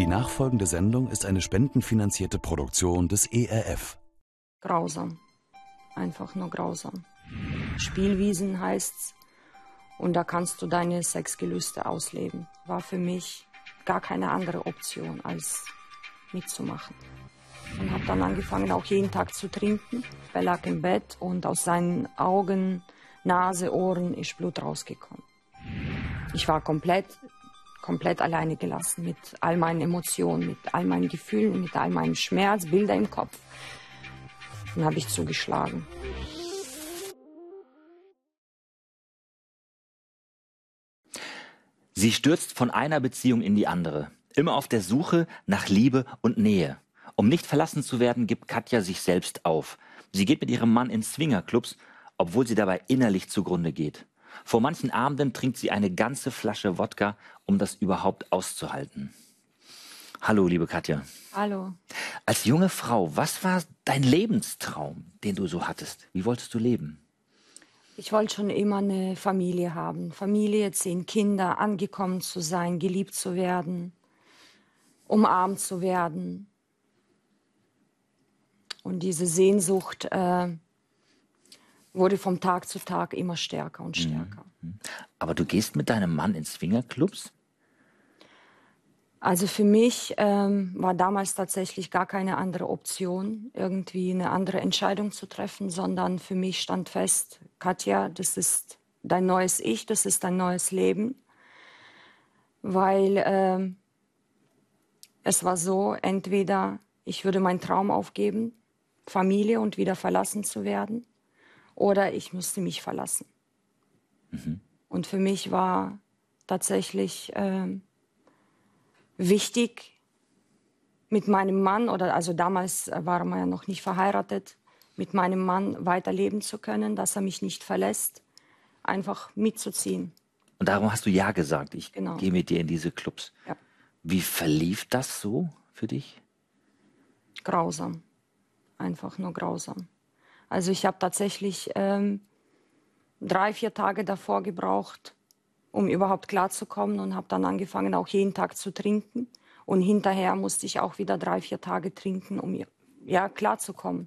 Die nachfolgende Sendung ist eine spendenfinanzierte Produktion des ERF. Grausam. Einfach nur grausam. Spielwiesen heißt's. Und da kannst du deine Sexgelüste ausleben. War für mich gar keine andere Option, als mitzumachen. Und habe dann angefangen, auch jeden Tag zu trinken. Er lag im Bett und aus seinen Augen, Nase, Ohren ist Blut rausgekommen. Ich war komplett alleine gelassen mit all meinen Emotionen, mit all meinen Gefühlen, mit all meinem Schmerz, Bilder im Kopf. Dann habe ich zugeschlagen. Sie stürzt von einer Beziehung in die andere, immer auf der Suche nach Liebe und Nähe. Um nicht verlassen zu werden, gibt Katja sich selbst auf. Sie geht mit ihrem Mann in Swingerclubs, obwohl sie dabei innerlich zugrunde geht. Vor manchen Abenden trinkt sie eine ganze Flasche Wodka, um das überhaupt auszuhalten. Hallo, liebe Katja. Hallo. Als junge Frau, was war dein Lebenstraum, den du so hattest? Wie wolltest du leben? Ich wollte schon immer eine Familie haben. Familie, 10 Kinder, angekommen zu sein, geliebt zu werden, umarmt zu werden. Und diese Sehnsucht wurde vom Tag zu Tag immer stärker und stärker. Aber du gehst mit deinem Mann in Swingerclubs? Also für mich war damals tatsächlich gar keine andere Option, irgendwie eine andere Entscheidung zu treffen, sondern für mich stand fest, Katja, das ist dein neues Ich, das ist dein neues Leben. Weil es war so, entweder ich würde meinen Traum aufgeben, Familie und wieder verlassen zu werden, oder ich musste mich verlassen. Und für mich war tatsächlich wichtig, mit meinem Mann, also damals war man ja noch nicht verheiratet, mit meinem Mann weiterleben zu können, dass er mich nicht verlässt, einfach mitzuziehen. Und darum hast du ja gesagt, ich Genau. gehe mit dir in diese Clubs. Ja. Wie verlief das so für dich? Grausam. Einfach nur grausam. Also ich habe tatsächlich 3, 4 Tage davor gebraucht, um überhaupt klarzukommen, und habe dann angefangen, auch jeden Tag zu trinken. Und hinterher musste ich auch wieder 3, 4 Tage trinken, um klarzukommen.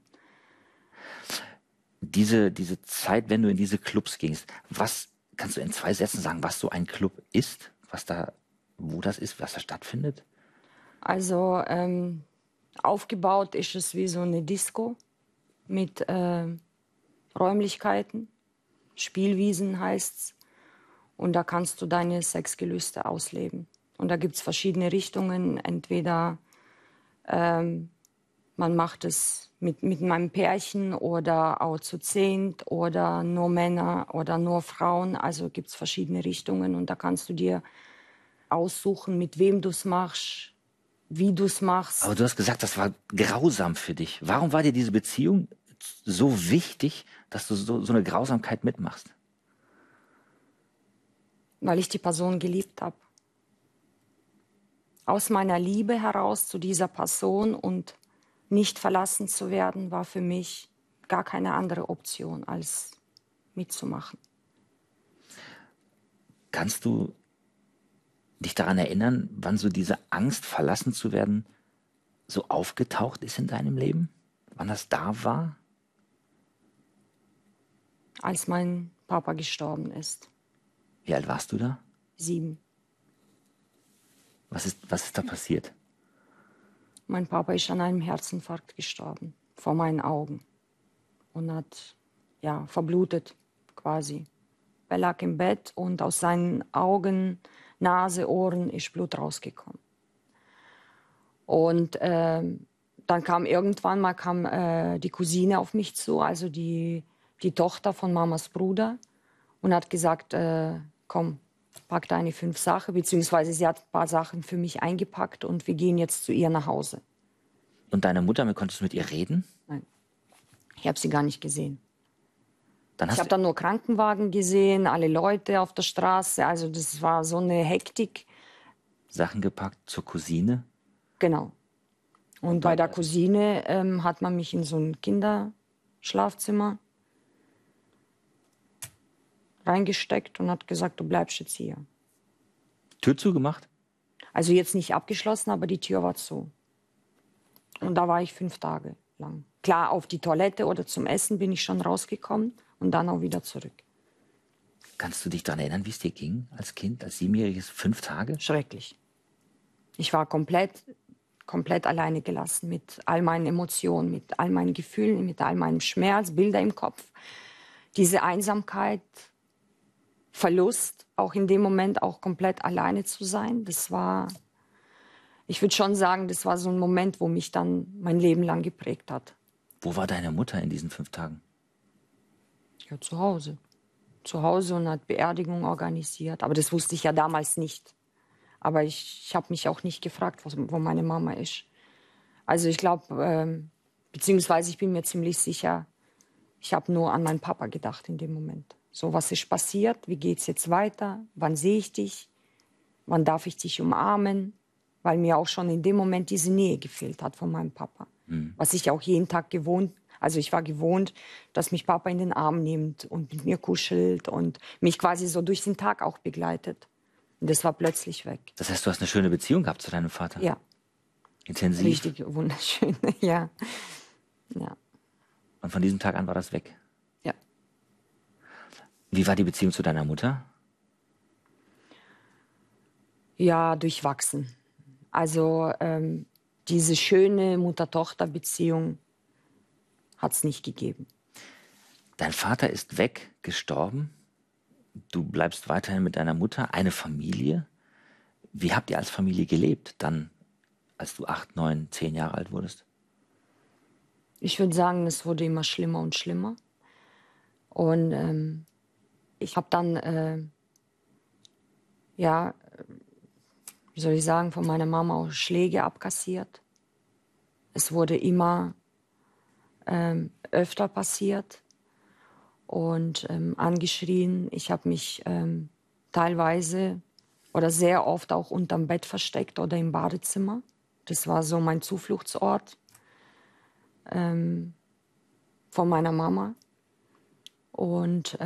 Diese Zeit, wenn du in diese Clubs gingst, was kannst du in 2 Sätzen sagen, was so ein Club ist, wo das ist, was da stattfindet? Also aufgebaut ist es wie so eine Disco mit Räumlichkeiten. Spielwiesen heißt's. Und da kannst du deine Sexgelüste ausleben. Und da gibt es verschiedene Richtungen. Entweder man macht es mit einem Pärchen oder auch zu 10 oder nur Männer oder nur Frauen. Also gibt es verschiedene Richtungen. Und da kannst du dir aussuchen, mit wem du es machst, wie du es machst. Aber du hast gesagt, das war grausam für dich. Warum war dir diese Beziehung so wichtig, dass du so eine Grausamkeit mitmachst? Weil ich die Person geliebt habe. Aus meiner Liebe heraus zu dieser Person und nicht verlassen zu werden, war für mich gar keine andere Option, als mitzumachen. Kannst du dich daran erinnern, wann so diese Angst, verlassen zu werden, so aufgetaucht ist in deinem Leben? Wann das da war? Als mein Papa gestorben ist. Wie alt warst du da? 7. Was ist da passiert? Mein Papa ist an einem Herzinfarkt gestorben, vor meinen Augen. Und hat, verblutet quasi. Er lag im Bett und aus seinen Augen, Nase, Ohren ist Blut rausgekommen. Und dann kam irgendwann mal die Cousine auf mich zu, also die Tochter von Mamas Bruder, und hat gesagt, komm, pack deine 5 Sachen, beziehungsweise sie hat ein paar Sachen für mich eingepackt und wir gehen jetzt zu ihr nach Hause. Und deine Mutter, konntest du mit ihr reden? Nein, ich habe sie gar nicht gesehen. Dann Ich habe dann nur Krankenwagen gesehen, alle Leute auf der Straße, also das war so eine Hektik. Sachen gepackt zur Cousine? Genau. Und bei der Cousine hat man mich in so ein Kinderschlafzimmer reingesteckt und hat gesagt, du bleibst jetzt hier. Tür zugemacht? Also jetzt nicht abgeschlossen, aber die Tür war zu. Und da war ich 5 Tage lang. Klar, auf die Toilette oder zum Essen bin ich schon rausgekommen und dann auch wieder zurück. Kannst du dich daran erinnern, wie es dir ging als Kind, als 7-jähriges, 5 Tage? Schrecklich. Ich war komplett alleine gelassen mit all meinen Emotionen, mit all meinen Gefühlen, mit all meinem Schmerz, Bilder im Kopf. Diese Einsamkeit, Verlust, auch in dem Moment auch komplett alleine zu sein, das war, ich würde schon sagen, das war so ein Moment, wo mich dann mein Leben lang geprägt hat. Wo war deine Mutter in diesen 5 Tagen? Ja, zu Hause. Zu Hause und hat Beerdigung organisiert. Aber das wusste ich ja damals nicht. Aber ich habe mich auch nicht gefragt, wo meine Mama ist. Also ich glaube, beziehungsweise ich bin mir ziemlich sicher, ich habe nur an meinen Papa gedacht in dem Moment. So, was ist passiert? Wie geht's jetzt weiter? Wann sehe ich dich? Wann darf ich dich umarmen? Weil mir auch schon in dem Moment diese Nähe gefehlt hat von meinem Papa. Was ich auch jeden Tag also ich war gewohnt, dass mich Papa in den Arm nimmt und mit mir kuschelt und mich quasi so durch den Tag auch begleitet. Und das war plötzlich weg. Das heißt, du hast eine schöne Beziehung gehabt zu deinem Vater? Ja. Intensiv? Richtig wunderschön, ja. Ja. Und von diesem Tag an war das weg? Ja. Wie war die Beziehung zu deiner Mutter? Ja, durchwachsen. Also diese schöne Mutter-Tochter-Beziehung hat es nicht gegeben. Dein Vater ist weg, gestorben. Du bleibst weiterhin mit deiner Mutter, eine Familie. Wie habt ihr als Familie gelebt, dann, als du 8, 9, 10 Jahre alt wurdest? Ich würde sagen, es wurde immer schlimmer und schlimmer. Und ich habe dann, ja, wie soll ich sagen, von meiner Mama auch Schläge abkassiert. Es wurde immer öfter passiert und angeschrien. Ich habe mich teilweise oder sehr oft auch unterm Bett versteckt oder im Badezimmer. Das war so mein Zufluchtsort von meiner Mama. Und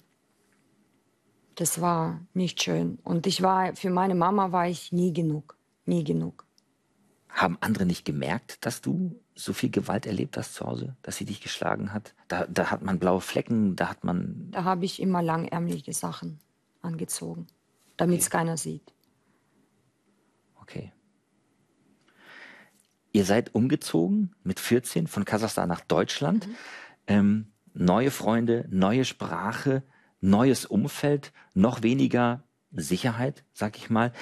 das war nicht schön. Und für meine Mama war ich nie genug. Nie genug. Haben andere nicht gemerkt, dass du so viel Gewalt erlebt hast zu Hause? Dass sie dich geschlagen hat? Da hat man blaue Flecken, da hat man... Da habe ich immer langärmelige Sachen angezogen, damit es keiner sieht. Okay. Ihr seid umgezogen mit 14 von Kasachstan nach Deutschland. Neue Freunde, neue Sprache, neues Umfeld, noch weniger Sicherheit, sag ich mal.